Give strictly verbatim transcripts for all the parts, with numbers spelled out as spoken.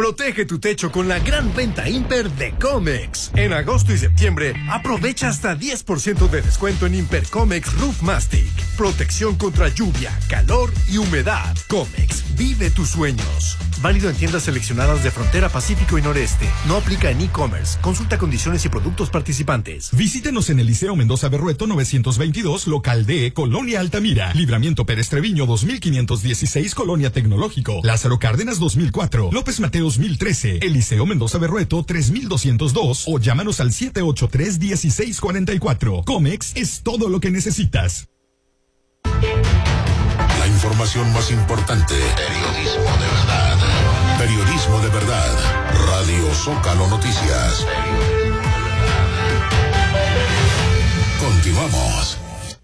Protege tu techo con la gran venta Imper de Comex. En agosto y septiembre, aprovecha hasta diez por ciento de descuento en Imper Comex Roof Mastic. Protección contra lluvia, calor y humedad. Comex, vive tus sueños. Válido en tiendas seleccionadas de Frontera, Pacífico y Noreste. No aplica en e-commerce. Consulta condiciones y productos participantes. Visítenos en el Liceo Mendoza Berrueto novecientos veintidós, local D, Colonia Altamira. Libramiento Pérez Treviño dos mil quinientos dieciséis, Colonia Tecnológico. Lázaro Cárdenas dos mil cuatro. López Mateo dos mil trece, Eliseo Mendoza Berrueto tres mil doscientos dos o llámanos al siete ocho tres, uno seis cuatro cuatro. Comex es todo lo que necesitas. La información más importante. Periodismo de verdad. Periodismo de verdad. Radio Zócalo Noticias. Continuamos.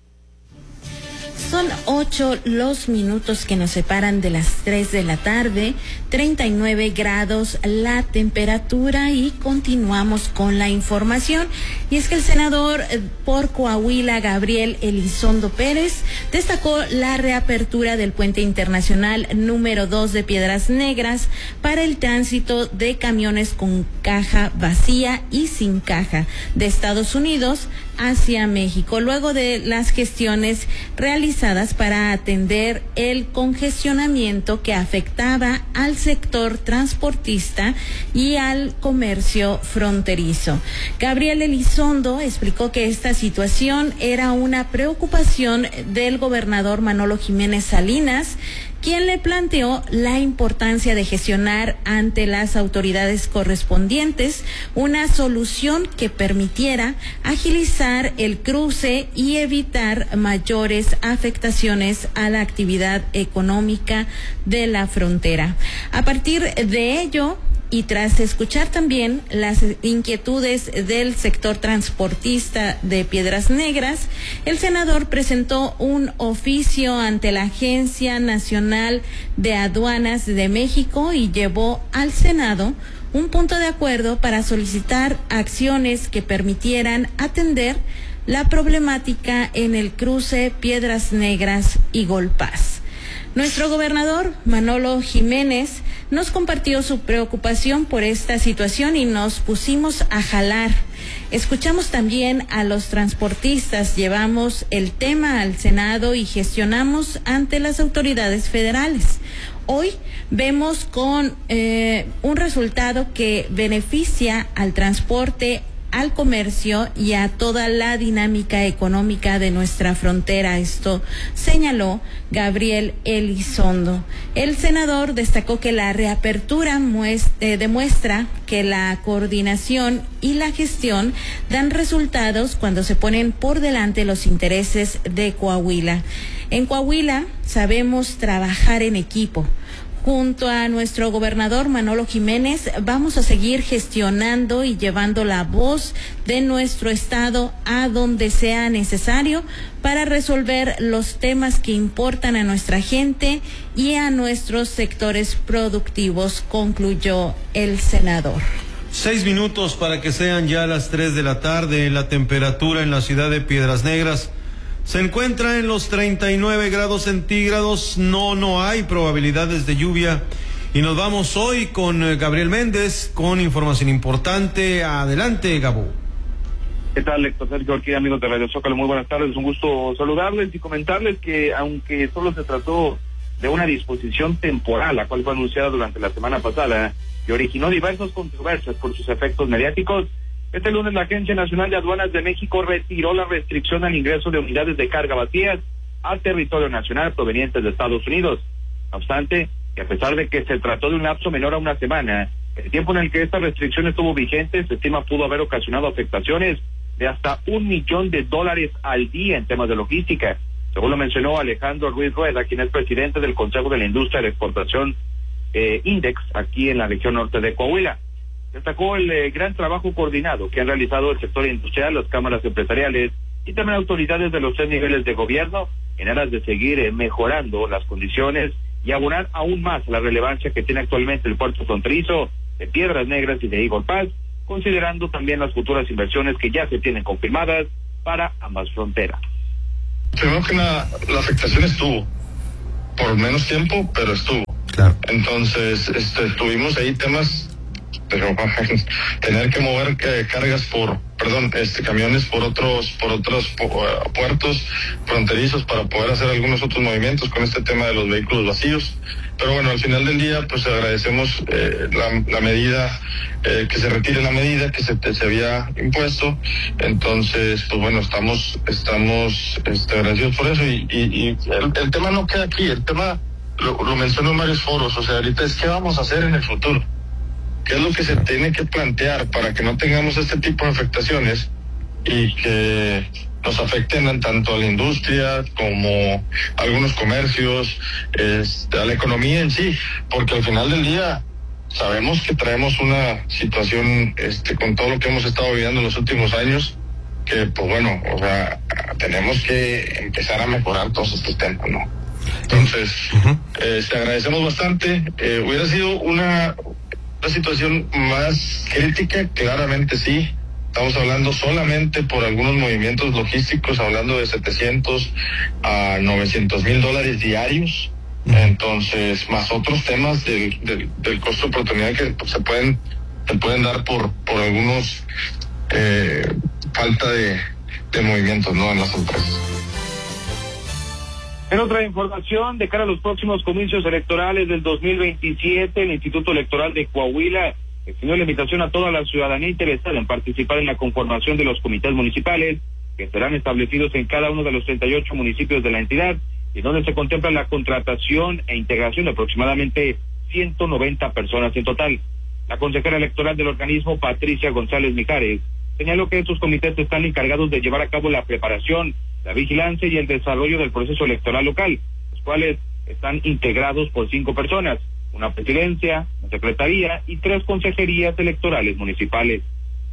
Son ocho los minutos que nos separan de las tres de la tarde, treinta y nueve grados la temperatura y continuamos con la información. Y es que el senador por Coahuila, Gabriel Elizondo Pérez, destacó la reapertura del puente internacional número dos de Piedras Negras para el tránsito de camiones con caja vacía y sin caja de Estados Unidos hacia México, luego de las gestiones realizadas para atender el congestionamiento que afectaba al sector transportista y al comercio fronterizo. Gabriel Elizondo explicó que esta situación era una preocupación del gobernador Manolo Jiménez Salinas, quien le planteó la importancia de gestionar ante las autoridades correspondientes una solución que permitiera agilizar el cruce y evitar mayores afectaciones a la actividad económica de la frontera. A partir de ello, y tras escuchar también las inquietudes del sector transportista de Piedras Negras, el senador presentó un oficio ante la Agencia Nacional de Aduanas de México y llevó al Senado un punto de acuerdo para solicitar acciones que permitieran atender la problemática en el cruce Piedras Negras y Golpaz. Nuestro gobernador, Manolo Jiménez, nos compartió su preocupación por esta situación y nos pusimos a jalar. Escuchamos también a los transportistas, llevamos el tema al Senado y gestionamos ante las autoridades federales. Hoy vemos con eh, un resultado que beneficia al transporte, al comercio y a toda la dinámica económica de nuestra frontera. Esto señaló Gabriel Elizondo. El senador destacó que la reapertura muest- eh, demuestra que la coordinación y la gestión dan resultados cuando se ponen por delante los intereses de Coahuila. En Coahuila sabemos trabajar en equipo. Junto a nuestro gobernador Manolo Jiménez vamos a seguir gestionando y llevando la voz de nuestro estado a donde sea necesario para resolver los temas que importan a nuestra gente y a nuestros sectores productivos, concluyó el senador. Seis minutos para que sean ya las tres de la tarde. La temperatura en la ciudad de Piedras Negras se encuentra en los treinta y nueve grados centígrados. No, no hay probabilidades de lluvia. Y nos vamos hoy con Gabriel Méndez con información importante. Adelante, Gabo. ¿Qué tal, Héctor Sergio Orquídea, amigos de Radio Zócalo? Muy buenas tardes, un gusto saludarles y comentarles que aunque solo se trató de una disposición temporal, la cual fue anunciada durante la semana pasada, que originó diversas controversias por sus efectos mediáticos, este lunes la Agencia Nacional de Aduanas de México retiró la restricción al ingreso de unidades de carga vacías al territorio nacional provenientes de Estados Unidos. No obstante, que a pesar de que se trató de un lapso menor a una semana, el tiempo en el que esta restricción estuvo vigente se estima pudo haber ocasionado afectaciones de hasta un millón de dólares al día en temas de logística, según lo mencionó Alejandro Ruiz Rueda, quien es presidente del Consejo de la Industria de Exportación eh, Index aquí en la región norte de Coahuila. Destacó el eh, gran trabajo coordinado que han realizado el sector industrial, las cámaras empresariales y también autoridades de los tres niveles de gobierno en aras de seguir eh, mejorando las condiciones y abonar aún más la relevancia que tiene actualmente el puerto fronterizo de Piedras Negras y de Eagle Pass, considerando también las futuras inversiones que ya se tienen confirmadas para ambas fronteras. Primero que nada, la afectación estuvo, por menos tiempo, pero estuvo. Claro. Entonces, este, tuvimos ahí temas, pero tener que mover eh, cargas por, perdón, este, camiones por otros, por otros pu- puertos fronterizos para poder hacer algunos otros movimientos con este tema de los vehículos vacíos. Pero bueno, al final del día, pues agradecemos eh, la, la medida, eh, que se retire la medida que se, se había impuesto. Entonces, pues bueno, estamos, estamos este, agradecidos por eso. Y, y, y el, el tema no queda aquí, el tema lo, lo menciono en varios foros. O sea, ahorita es qué vamos a hacer en el futuro. ¿Qué es lo que se tiene que plantear para que no tengamos este tipo de afectaciones y que nos afecten tanto a la industria como a algunos comercios, este, a la economía en sí? Porque al final del día sabemos que traemos una situación este, con todo lo que hemos estado viviendo en los últimos años, que pues bueno, o sea, tenemos que empezar a mejorar todos estos temas, ¿no? Entonces, uh-huh. eh, te agradecemos bastante. Eh, hubiera sido una... Una situación más crítica, claramente sí. Estamos hablando solamente por algunos movimientos logísticos, hablando de setecientos a novecientos mil dólares diarios. Entonces, más otros temas del, del, del costo de oportunidad que pues, se pueden se pueden dar por por algunos eh, falta de, de movimientos, ¿no?, en las empresas. En otra información, de cara a los próximos comicios electorales del dos mil veintisiete, el Instituto Electoral de Coahuila extendió la invitación a toda la ciudadanía interesada en participar en la conformación de los comités municipales que serán establecidos en cada uno de los treinta y ocho municipios de la entidad, y donde se contempla la contratación e integración de aproximadamente ciento noventa personas en total. La consejera electoral del organismo, Patricia González Mijares, señaló que estos comités están encargados de llevar a cabo la preparación, la vigilancia y el desarrollo del proceso electoral local, los cuales están integrados por cinco personas, una presidencia, una secretaría y tres consejerías electorales municipales.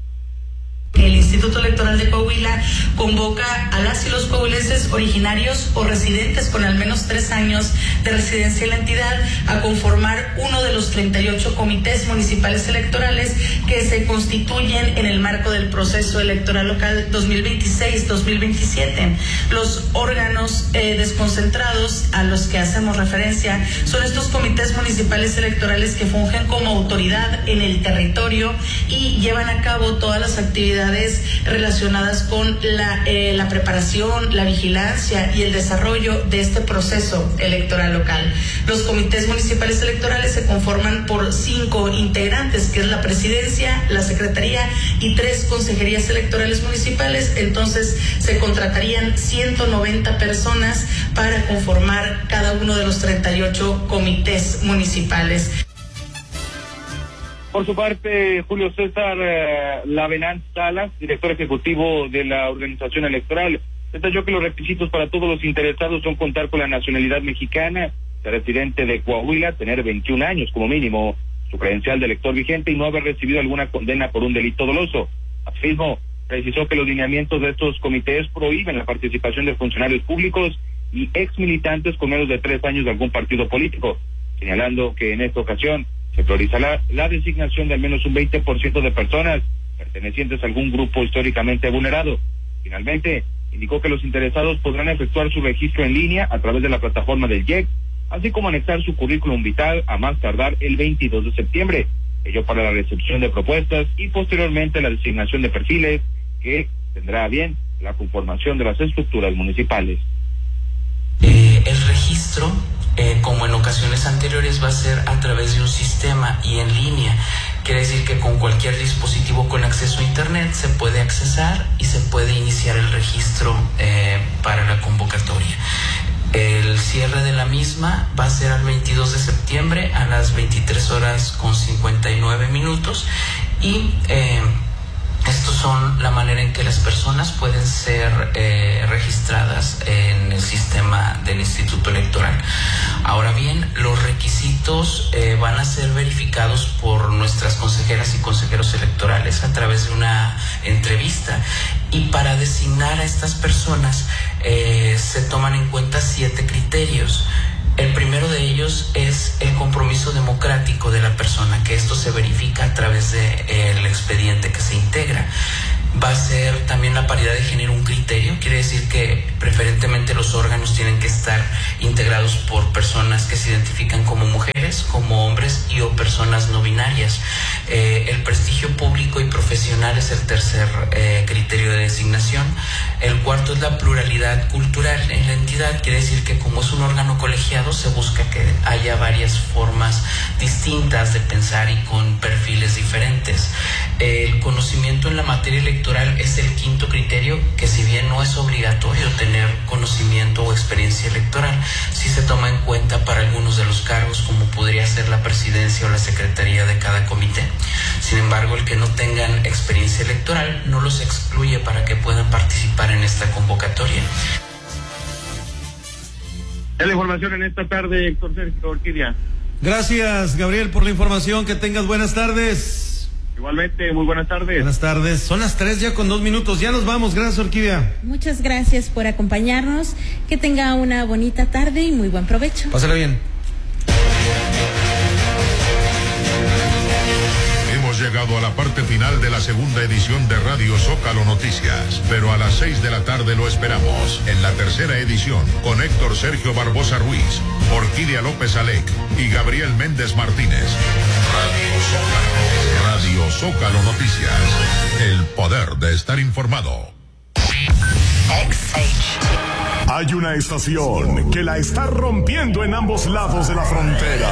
El Instituto Electoral de Coahuila convoca a las y los coahuilenses originarios o residentes con al menos tres años de residencia en la entidad a conformar uno de los treinta y ocho comités municipales electorales que se constituyen en el marco del proceso electoral local dos mil veintiséis dos mil veintisiete. Los órganos eh, desconcentrados a los que hacemos referencia son estos comités municipales electorales que fungen como autoridad en el territorio y llevan a cabo todas las actividades relacionadas con la, eh, la preparación, la vigilancia y el desarrollo de este proceso electoral local. Los comités municipales electorales se conforman por cinco integrantes, que es la presidencia, la secretaría y tres consejerías electorales municipales. Entonces se contratarían ciento noventa personas para conformar cada uno de los treinta y ocho comités municipales. Por su parte, Julio César eh, Lavenán Salas, director ejecutivo de la organización electoral, detalló que los requisitos para todos los interesados son contar con la nacionalidad mexicana, ser residente de Coahuila, tener veintiún años como mínimo, su credencial de elector vigente y no haber recibido alguna condena por un delito doloso. Asimismo, precisó que los lineamientos de estos comités prohíben la participación de funcionarios públicos y exmilitantes con menos de tres años de algún partido político, señalando que en esta ocasión se priorizará la designación de al menos un veinte por ciento de personas pertenecientes a algún grupo históricamente vulnerado. Finalmente, indicó que los interesados podrán efectuar su registro en línea a través de la plataforma del I E C, así como anexar su currículum vital a más tardar el veintidós de septiembre, ello para la recepción de propuestas y posteriormente la designación de perfiles que tendrá a bien la conformación de las estructuras municipales. Eh, el registro, eh, como en ocasiones anteriores, va a ser a través de un sistema y en línea. Quiere decir que con cualquier dispositivo con acceso a internet se puede accesar y se puede iniciar el registro eh, para la convocatoria. El cierre de la misma va a ser al veintidós de septiembre a las veintitrés horas con cincuenta y nueve minutos y eh, estos son la manera en que las personas pueden ser eh, registradas en el sistema del Instituto Electoral. Ahora bien, los requisitos eh, van a ser verificados por nuestras consejeras y consejeros electorales a través de una entrevista, y para designar a estas personas eh, se toman en cuenta siete criterios. El primero de ellos es el compromiso democrático de la persona, que esto se verifica a través del expediente que se integra. Va a ser también la paridad de género un criterio, quiere decir que preferentemente los órganos tienen que estar integrados por personas que se identifican como mujeres, como hombres y o personas no binarias. Eh, el prestigio público y profesional es el tercer eh, criterio de designación. El cuarto es la pluralidad cultural en la entidad, quiere decir que como es un órgano colegiado se busca que haya varias formas distintas de pensar y con perfiles diferentes. El conocimiento en la materia electoral es el quinto criterio, que si bien no es obligatorio tener conocimiento o experiencia electoral, sí se toma en cuenta para algunos de los cargos, como podría ser la presidencia o la secretaría de cada comité. Sin embargo, el que no tengan experiencia electoral no los excluye para que puedan participar en esta convocatoria. Es la información en esta tarde, Héctor Sergio Orquídea. Gracias, Gabriel, por la información. Que tengas buenas tardes. Igualmente, muy buenas tardes. Buenas tardes. Son las tres ya con dos minutos. Ya nos vamos. Gracias, Orquídea. Muchas gracias por acompañarnos. Que tenga una bonita tarde y muy buen provecho. Pásala bien. Hemos llegado a la parte final de la segunda edición de Radio Zócalo Noticias, pero a las seis de la tarde lo esperamos en la tercera edición con Héctor Sergio Barbosa Ruiz, Orquídea López Alec y Gabriel Méndez Martínez. Radio Zócalo. Radio Zócalo Noticias. El poder de estar informado. Hay una estación que la está rompiendo en ambos lados de la frontera.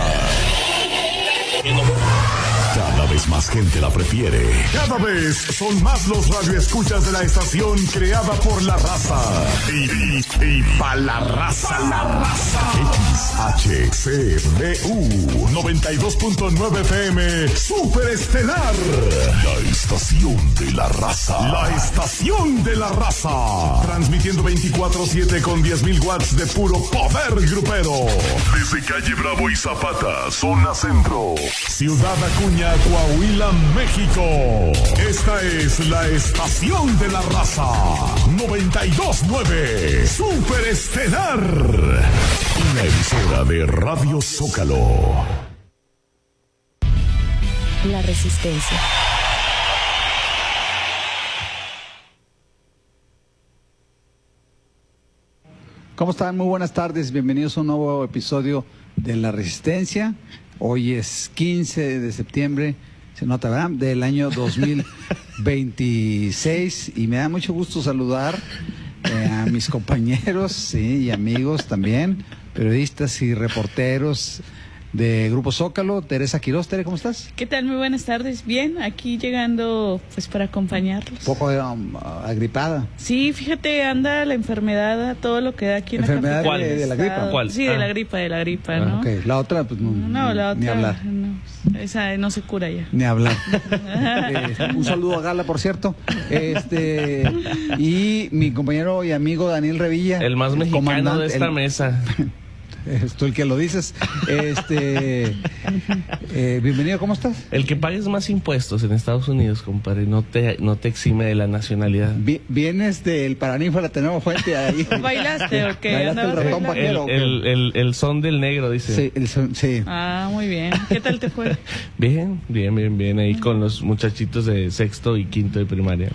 Cada vez más gente la prefiere. Cada vez son más los radioescuchas de la estación creada por la raza. Y, y, y pa' la raza. Pa la raza. X H C B U noventa y dos punto nueve F M Super Estelar. La estación de la raza. La estación de la raza. Transmitiendo veinticuatro siete con diez mil watts de puro poder grupero. Desde calle Bravo y Zapata, zona centro. Ciudad Acuña, Coahuila, México. Esta es la estación de la raza. noventa y dos punto nueve Super Estelar. Una emisora de Radio Zócalo. La Resistencia. ¿Cómo están? Muy buenas tardes. Bienvenidos a un nuevo episodio de La Resistencia. Hoy es quince de septiembre, se nota, ¿verdad?, del año dos mil veintiséis, y me da mucho gusto saludar eh, a mis compañeros, sí, y amigos también, periodistas y reporteros de Grupo Zócalo. Teresa Quiroz. Tere, ¿cómo estás? ¿Qué tal? Muy buenas tardes. Bien, aquí llegando pues para acompañarlos. Un poco um, agripada. Sí, fíjate, anda la enfermedad a todo lo que da aquí en la ¿Enfermedad de, de la gripa? ¿Cuál? Sí, ah. de la gripa, de la gripa, ¿no? Ah, okay. La otra, pues no, no la otra, ni hablar. No, esa no se cura ya. Ni hablar. eh, un saludo a Gala, por cierto. Este y mi compañero y amigo Daniel Revilla. El más mexicano de esta el, mesa. Es tú el que lo dices. Este, eh, bienvenido, ¿cómo estás? El que pagues más impuestos en Estados Unidos, compadre, no te, no te exime de la nacionalidad. Vienes del Paraninfo Tenemos Fuente ahí. ¿Bailaste o qué? ¿Bailaste el ratón vaquero? El, el, el, el son del negro, dice. Sí, el son, sí. Ah, muy bien. ¿Qué tal te fue? Bien, bien, bien, bien. Ahí con los muchachitos de sexto y quinto de primaria.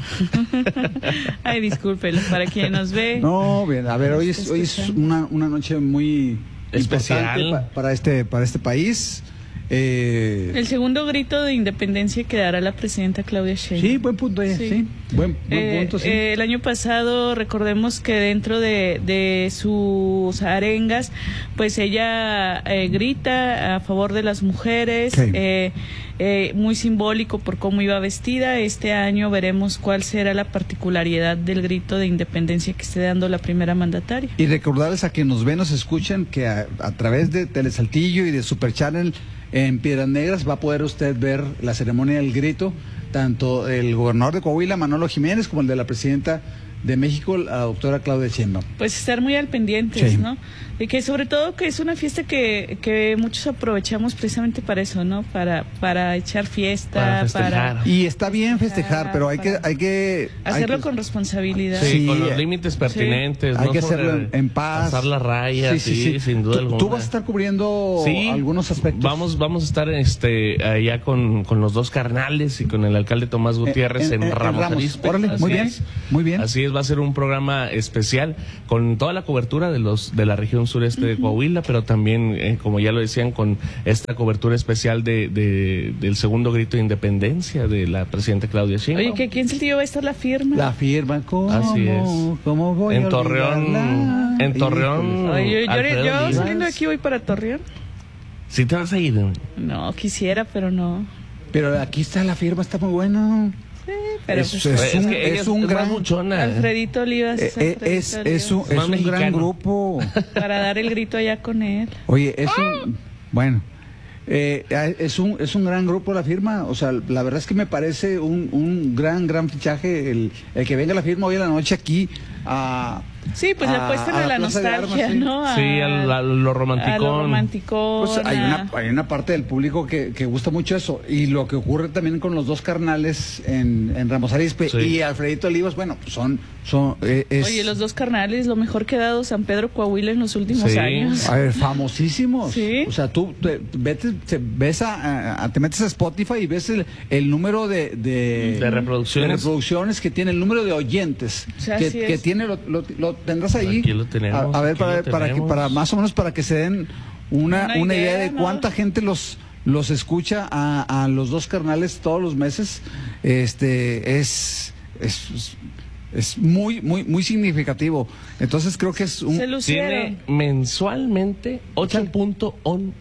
Ay, discúlpelos, para quien nos ve. No, bien, a ver, hoy es, hoy es una, una noche muy especial pa, para este para este país. Eh, el segundo grito de independencia que dará la presidenta Claudia Sheinbaum. Sí, buen punto, eh, sí. sí. Buen, buen eh, punto, sí. Eh, el año pasado, recordemos que dentro de, de sus arengas, pues ella eh, grita a favor de las mujeres, sí. eh, eh, muy simbólico por cómo iba vestida. Este año veremos cuál será la particularidad del grito de independencia que esté dando la primera mandataria. Y recordarles a quienes nos ven, nos escuchan, que a, a través de Telesaltillo y de Super Channel en Piedras Negras va a poder usted ver la ceremonia del grito, tanto el gobernador de Coahuila, Manolo Jiménez, como el de la presidenta de México, la doctora Claudia Sheinbaum? Pues estar muy al pendientes, Sí. ¿no? Y que sobre todo que es una fiesta que, que muchos aprovechamos precisamente para eso, ¿no? Para para echar fiesta, para, Y está bien festejar, pero hay que hay que hacerlo hay que- con responsabilidad. Sí, Sí, con los eh, límites pertinentes. hay no que sobre hacerlo en, en paz. Pasar la raya, sí, sin duda ¿Tú, alguna. tú vas a estar cubriendo Sí, algunos aspectos. Vamos, vamos a estar este allá con, con los dos carnales y con el alcalde Tomás Gutiérrez en, en- en Ramos, Ramos. Arizpe. Órale, Así muy bien, es. muy bien. Así es, va a ser un programa especial con toda la cobertura de los de la región sureste de Coahuila, pero también, eh, como ya lo decían, con esta cobertura especial de, de del segundo grito de independencia de la presidenta Claudia Sheinbaum. Oye, que aquí en Saltillo va a estar la firma. La firma, ¿cómo? Así es. ¿Cómo voy En a Torreón, olvidarla? en Torreón. Oye, yo, Alfredo yo Olivas. saliendo de aquí voy para Torreón. ¿Sí te vas a ir? No, quisiera, pero no. Pero aquí está la firma, está muy buena. Sí, pero Es, pues, es un, que ella es un es más gran muchona. Alfredito Olivas. eh, eh, es, Alfredito es un, Olivas. es Más un gran mexicano. grupo. Para dar el grito allá con él. Oye, es un bueno, eh, es un es un gran grupo la firma. O sea, la verdad es que me parece un, un gran gran fichaje el, el que venga la firma hoy en la noche aquí a Sí, pues le a- apuestan a a, la Plaza de nostalgia, Armas, sí. ¿no? A, Sí, a, a lo romanticón. a lo romanticón. Pues hay a- una, hay una parte del público que, que gusta mucho eso. Y lo que ocurre también con los dos carnales en, en Ramos Arizpe Sí. y Alfredito Olivas, bueno, son, son eh, es, Oye, los dos carnales, lo mejor que ha dado San Pedro Coahuila en los últimos Sí. años. a ver, famosísimos. Sí. O sea, tú te, vete, te, ves a, a- te metes a Spotify y ves el, el número de, de, De reproducciones. de reproducciones que tiene, el número de oyentes O sea, que, así que es. tiene, lo, lo- lo tendrás ahí. Aquí lo tenemos, A, a ver, aquí para, lo para, que, tenemos. para más o menos para que se den una, Una una, idea, idea, de ¿no? cuánta gente los los escucha a, a los dos carnales todos los meses. Este es es, es muy muy muy significativo. Entonces creo que es un Se lucieron. Tiene mensualmente ocho punto uno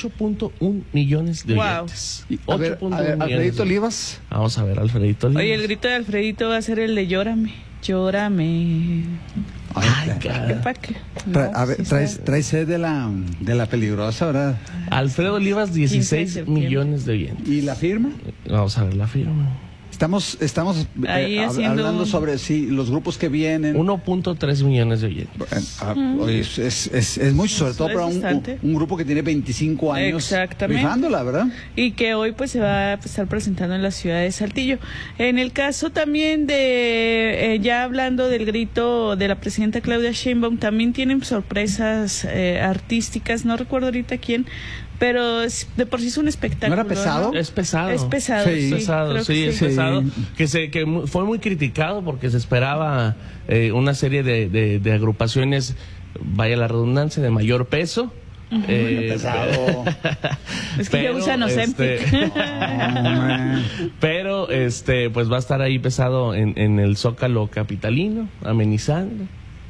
millones de Wow. oyentes. Y, a ver, ocho punto a ver, uno millones Alfredito de- Olivas. Vamos a ver, Alfredito Olivas. Oye, el grito de Alfredito va a ser el de llórame, llórame. Ay, ¿Qué cara. pa' qué? Tra- No, a ver, sí traes, está. traes sed de la de la peligrosa, ¿verdad? Alfredo Olivas, quince de dieciséis septiembre. millones de oyentes. ¿Y la firma? Vamos a ver la firma. Estamos estamos eh, Ahí hab- haciendo hablando un- sobre sí, los grupos que vienen. uno punto tres millones de oyentes. Eh, ah, oye, es, es, es, es mucho, sobre Eso todo es para un, bastante. un grupo que tiene veinticinco años Exactamente. rifándola, ¿verdad? Y que hoy pues se va a estar presentando en la ciudad de Saltillo. En el caso también de, eh, ya hablando del grito de la presidenta Claudia Sheinbaum, también tienen sorpresas eh, artísticas, no recuerdo ahorita quién, pero es- de por sí es un espectáculo. ¿No era pesado? ¿no? Es pesado. Es pesado, Sí. sí. Es pesado, creo sí, que es sí. pesado. Sí. Que se que mu- fue muy criticado porque se esperaba eh, una serie de, de, de agrupaciones, vaya la redundancia, de mayor peso. Eh, pesado. Es que ya usan Ozempic. este, Hombre. pero este pues va a estar ahí pesado en, en el Zócalo capitalino, amenizando.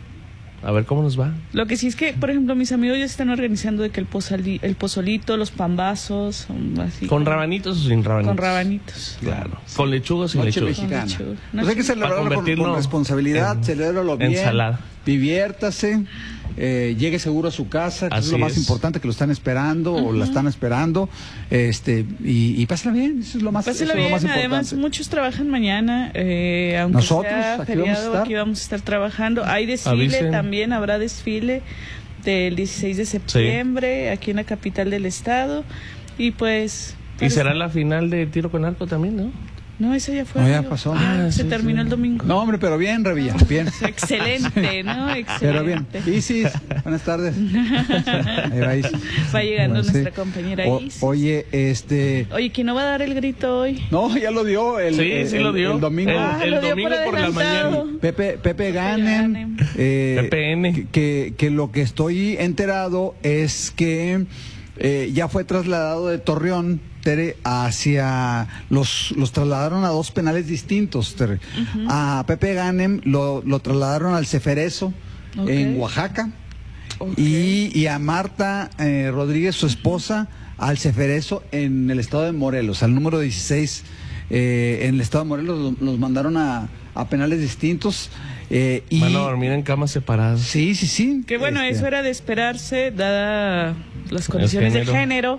A ver cómo nos va. Lo que sí es que, por ejemplo, mis amigos ya están organizando de que el, pozali- el pozolito, los pambazos, um, así. ¿Con rabanitos o sin rabanitos? Con rabanitos. Claro. Con lechuga o sin Noche lechuga. mexicana. lechuga. Pues hay que celebrarlo con, convertirlo con responsabilidad, en celébralo bien, ensalada. diviértase, eh, llegue seguro a su casa, que Así es lo más es. importante, que lo están esperando o la están esperando, este y, y pásala bien, eso es lo más, Pásela eso es lo bien, más además importante. muchos trabajan mañana, eh, aunque Nosotros, sea aquí vamos a feriado, estar. aquí vamos a estar trabajando. Hay desfile Avisen. también, habrá desfile del dieciséis de septiembre aquí en la capital del estado y pues... Y será la final de tiro con arco también, ¿no? No, esa ya fue. No, ya amigo. pasó. Ya Ah, se sí, terminó sí. el domingo. No, hombre, pero bien, Revilla, bien. Excelente, ¿no? Excelente. Pero bien. Isis, buenas tardes. Ahí va Isis. Va llegando Sí. nuestra compañera O- Isis. Oye, este... Oye, ¿quién no va a dar el grito hoy? No, ya lo dio el, Sí, el- sí lo el- dio. el domingo. El- Ah, el lo dio domingo por la adelantado. mañana. Pepe, Pepe Ganem, Ganem. eh, P P N. que, que lo que estoy enterado es que eh, ya fue trasladado de Torreón, Tere, hacia los los trasladaron a dos penales distintos, Tere. A Pepe Ganem lo, lo trasladaron al Ceferezo Ok. en Oaxaca Ok. y, y a Marta eh, Rodríguez, su esposa, al Ceferezo en el estado de Morelos, al número dieciséis. Eh, en el estado de Morelos los, los mandaron a, a penales distintos. Eh, y Van a dormir en camas separadas. sí, sí, sí. Que bueno, Este, eso era de esperarse, dada las condiciones de género. género.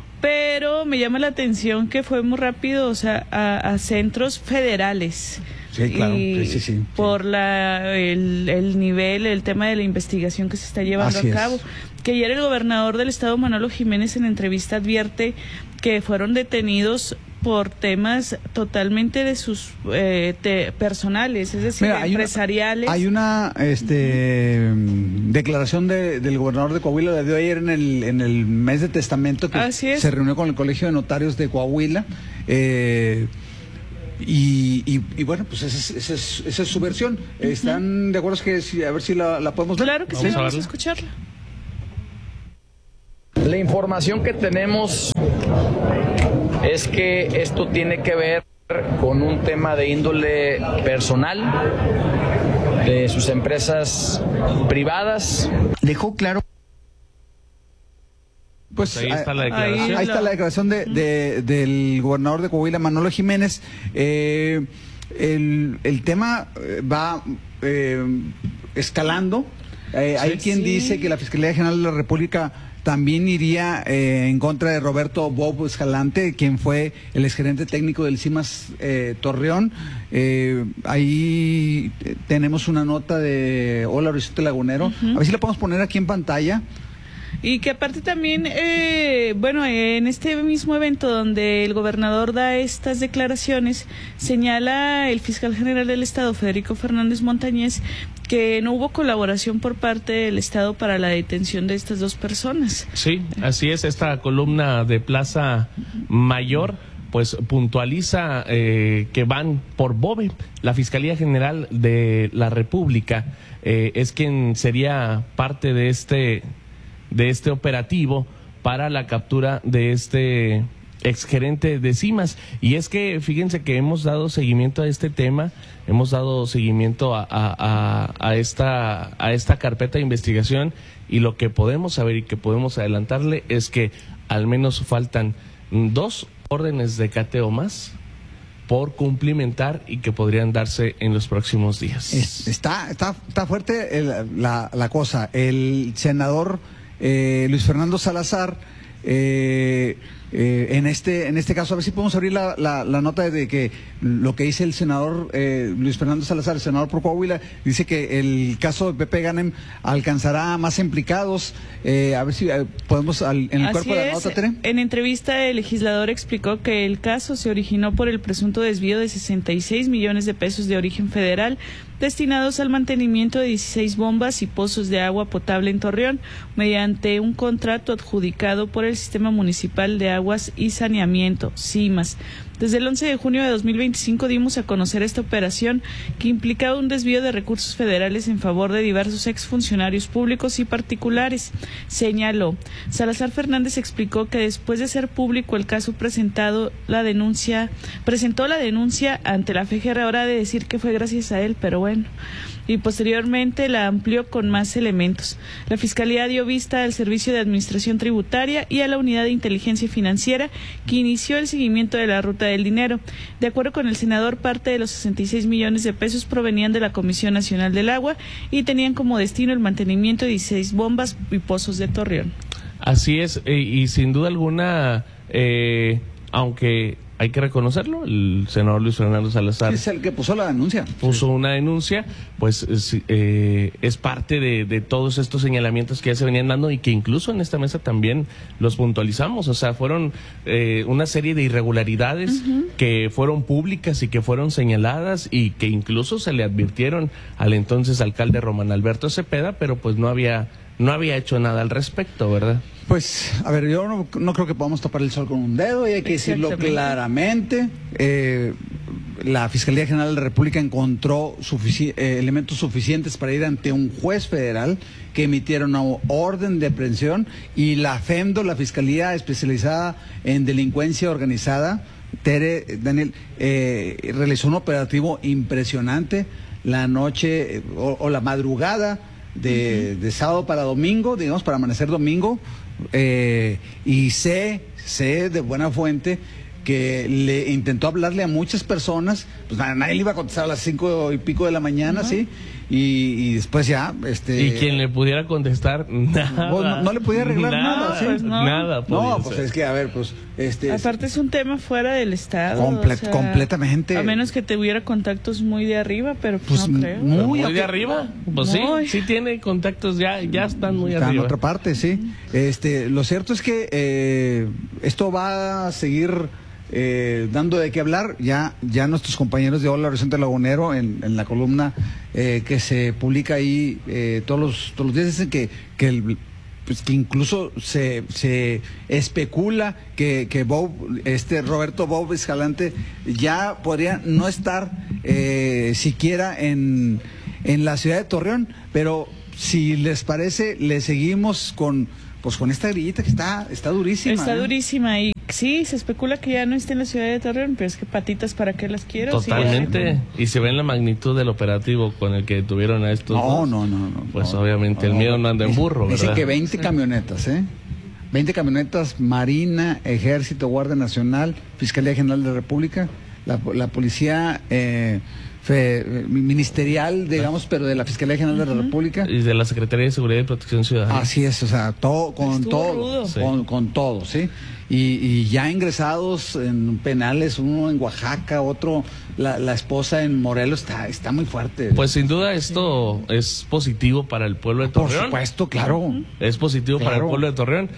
Pero me llama la atención que fue muy rápido, o sea, a, a centros federales. Sí, claro. Y sí, sí, sí, por la el, el nivel, el tema de la investigación que se está llevando Así a cabo. es. Que ayer el gobernador del estado, Manolo Jiménez, en entrevista advierte que fueron detenidos por temas totalmente de sus eh, te, personales, es decir, Mira, hay empresariales. Una, hay una este, uh-huh. declaración de, del gobernador de Coahuila, la dio ayer en el, en el mes de testamento, que se reunió con el Colegio de Notarios de Coahuila. Eh, y, y, y bueno, pues esa es, esa es, esa es su versión. Uh-huh. ¿Están de acuerdo? Que si, a ver si la, la podemos ver. Claro que vamos sí, vamos a, a escucharla. La información que tenemos es que esto tiene que ver con un tema de índole personal de sus empresas privadas. Dejó claro. Pues ahí está la declaración. Ahí, ahí está la declaración de, de, del gobernador de Coahuila, Manolo Jiménez. Eh, el, el tema va eh, escalando. Eh, sí, hay quien sí. dice que la Fiscalía General de la República también iría eh, en contra de Roberto Bob Escalante, quien fue el exgerente técnico del CIMAS eh, Torreón. Eh, ahí tenemos una nota de Hola Horizonte Lagunero. Uh-huh. A ver si la podemos poner aquí en pantalla. Y que aparte también, eh, bueno, en este mismo evento donde el gobernador da estas declaraciones, señala el fiscal general del Estado, Federico Fernández Montañez, que no hubo colaboración por parte del Estado para la detención de estas dos personas. Sí, así es. Esta columna de Plaza Mayor pues puntualiza eh, que van por BOBE. La Fiscalía General de la República eh, es quien sería parte de este de este operativo para la captura de este exgerente de CIMAS. Y es que fíjense que hemos dado seguimiento a este tema, hemos dado seguimiento a, a, a, a esta a esta carpeta de investigación, y lo que podemos saber y que podemos adelantarle es que al menos faltan dos órdenes de cateo más por cumplimentar y que podrían darse en los próximos días. Es, está, está, está fuerte el, la, la cosa. El senador eh, Luis Fernando Salazar, eh, eh, en este en este caso, a ver si podemos abrir la, la, la nota de que lo que dice el senador eh, Luis Fernando Salazar, el senador por Coahuila, dice que el caso de Pepe Ganem alcanzará más implicados. Eh, a ver si eh, podemos al, en el Así cuerpo de la es. nota, Tere. En entrevista, el legislador explicó que el caso se originó por el presunto desvío de sesenta y seis millones de pesos de origen federal destinados al mantenimiento de dieciséis bombas y pozos de agua potable en Torreón, mediante un contrato adjudicado por el Sistema Municipal de Aguas y Saneamiento, CIMAS. Desde el once de junio de dos mil veinticinco dimos a conocer esta operación que implicaba un desvío de recursos federales en favor de diversos exfuncionarios públicos y particulares, señaló. Salazar Fernández explicó que después de ser público el caso presentado la denuncia, presentó la denuncia ante la F G R, ahora de decir que fue gracias a él, pero bueno. Y posteriormente la amplió con más elementos. La Fiscalía dio vista al Servicio de Administración Tributaria y a la Unidad de Inteligencia Financiera, que inició el seguimiento de la ruta del dinero. De acuerdo con el senador, parte de los sesenta y seis millones de pesos provenían de la Comisión Nacional del Agua y tenían como destino el mantenimiento de dieciséis bombas y pozos de Torreón. Así es, y, y sin duda alguna, eh, aunque hay que reconocerlo, el senador Luis Fernando Salazar es el que puso la denuncia. Puso sí. una denuncia, pues es, eh, es parte de, de todos estos señalamientos que ya se venían dando y que incluso en esta mesa también los puntualizamos. O sea, fueron eh, una serie de irregularidades uh-huh. que fueron públicas y que fueron señaladas y que incluso se le advirtieron al entonces alcalde Román Alberto Cepeda, pero pues no había no había hecho nada al respecto, ¿verdad? Pues, a ver, yo no, no creo que podamos tapar el sol con un dedo y hay que decirlo claramente. Eh, la Fiscalía General de la República encontró sufici- eh, elementos suficientes para ir ante un juez federal que emitiera una orden de aprehensión, y la FEMDO, la Fiscalía Especializada en Delincuencia Organizada, Tere, Daniel, eh, realizó un operativo impresionante la noche eh, o, o la madrugada de, uh-huh. de sábado para domingo, digamos, para amanecer domingo, eh, y sé, sé de buena fuente que le intentó hablarle a muchas personas, pues a nadie le iba a contestar a las cinco y pico de la mañana, uh-huh. ¿sí? y, y después ya, este... Y quien le pudiera contestar, nada. No, no le podía arreglar nada, nada ¿sí? Pues no. Nada. No, pues ser. Es que, a ver, pues... Este, Aparte es un tema fuera del Estado. Comple o sea, completamente. A menos que tuviera contactos muy de arriba, pero pues, pues no creo. Muy, ¿Muy de arriba? Pues muy. sí, sí tiene contactos, ya, ya están muy Está arriba. en otra parte, sí. Este, lo cierto es que eh, esto va a seguir... Eh, dando de qué hablar. Ya ya nuestros compañeros de Hola Horizonte Lagunero en, en la columna eh, que se publica ahí eh, todos los todos los días dicen que que, el, pues, que incluso se se especula que que Bob este Roberto Bob Escalante ya podría no estar eh, siquiera en en la ciudad de Torreón, pero si les parece le seguimos con pues con esta grillita que está está durísima. Está ¿eh? durísima y sí, se especula que ya no esté en la ciudad de Torreón, pero es que patitas, ¿para qué las quiero? Totalmente. Sí, y se ve en la magnitud del operativo con el que tuvieron a estos. No, dos, no, no, no. Pues no, obviamente no, el miedo no anda en burro, ¿verdad? Dicen que veinte camionetas, ¿eh? veinte camionetas, Marina, Ejército, Guardia Nacional, Fiscalía General de la República, la, la Policía eh, fe, ministerial, digamos, pero de la Fiscalía General uh-huh. de la República. Y de la Secretaría de Seguridad y Protección Ciudadana. Así es, o sea, todo, con Estuvo todo, sí. con, con todo, ¿sí? Y, y ya ingresados en penales, uno en Oaxaca, otro, la, la esposa en Morelos, está, está muy fuerte. Pues sin duda esto sí. es positivo para el pueblo de Torreón. Por supuesto, claro. Uh-huh. Es positivo claro. para el pueblo de Torreón,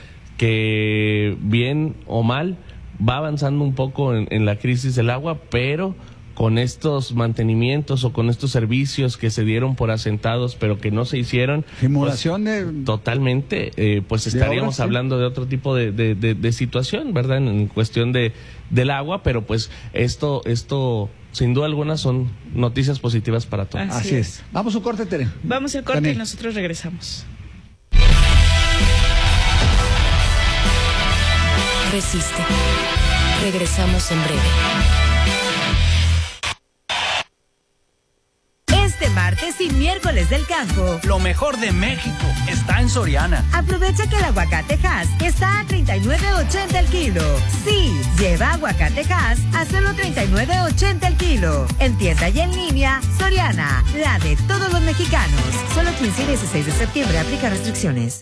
que bien o mal va avanzando un poco en, en la crisis del agua, pero con estos mantenimientos o con estos servicios que se dieron por asentados pero que no se hicieron, simulación pues, de totalmente, eh, pues estaríamos obras, hablando sí. de otro tipo de, de, de, de situación, ¿verdad? En, en cuestión de del agua, pero pues esto esto sin duda alguna son noticias positivas para todos. Así, Así es. es. Vamos a un corte, Tere. Vamos al corte Daniel. Y nosotros regresamos. Resiste. Regresamos en breve. Este martes y miércoles del campo, lo mejor de México está en Soriana. Aprovecha que el aguacate Hass está a treinta y nueve ochenta el kilo. Sí, lleva aguacate Hass a solo treinta y nueve ochenta el kilo. En tienda y en línea, Soriana, la de todos los mexicanos. Solo quince y dieciséis de septiembre, aplica restricciones.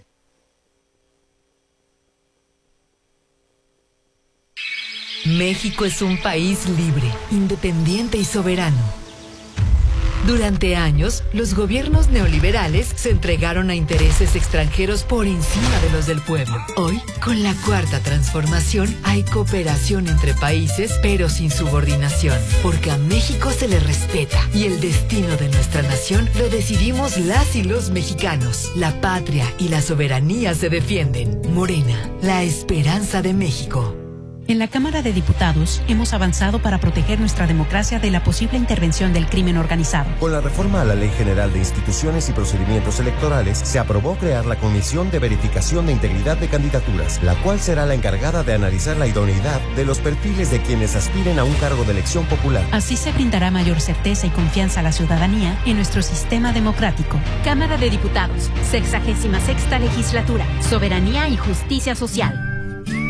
México es un país libre, independiente y soberano. Durante años, los gobiernos neoliberales se entregaron a intereses extranjeros por encima de los del pueblo. Hoy, con la cuarta transformación, hay cooperación entre países, pero sin subordinación, porque a México se le respeta y el destino de nuestra nación lo decidimos las y los mexicanos. La patria y la soberanía se defienden. Morena, la esperanza de México. En la Cámara de Diputados hemos avanzado para proteger nuestra democracia de la posible intervención del crimen organizado. Con la reforma a la Ley General de Instituciones y Procedimientos Electorales, se aprobó crear la Comisión de Verificación de Integridad de Candidaturas, la cual será la encargada de analizar la idoneidad de los perfiles de quienes aspiren a un cargo de elección popular. Así se brindará mayor certeza y confianza a la ciudadanía en nuestro sistema democrático. Cámara de Diputados, sexagésima sexta legislatura, Soberanía y Justicia Social.